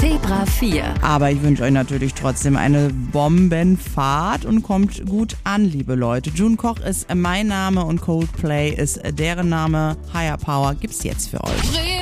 Zebra 4. Aber ich wünsche euch natürlich trotzdem eine Bombenfahrt und kommt gut an, liebe Leute. June Koch ist mein Name und Coldplay ist deren Name. Higher Power gibt's jetzt für euch.